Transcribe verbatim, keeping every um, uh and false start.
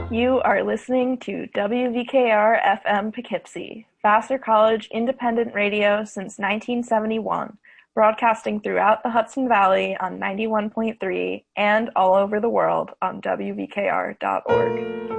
You are listening to W V K R F M Poughkeepsie, Vassar College independent radio since nineteen seventy-one, broadcasting throughout the Hudson Valley on ninety-one point three and all over the world on W V K R dot org.